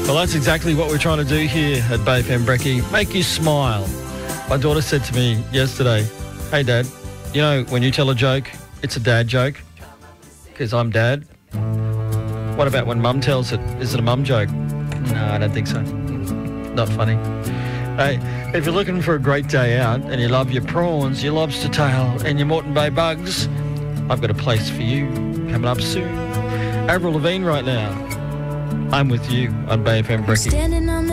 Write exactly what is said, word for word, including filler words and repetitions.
Well, that's exactly what we're trying to do here at Bay F M Brekkie. Make you smile. My daughter said to me yesterday, hey, Dad, you know, when you tell a joke, it's a dad joke because I'm Dad. What about when Mum tells it? Is it a mum joke? No, I don't think so. Not funny. Hey, if you're looking for a great day out and you love your prawns, your lobster tail and your Moreton Bay bugs, I've got a place for you coming up soon. Avril Lavigne right now. I'm with you on Bay F M Brekkie.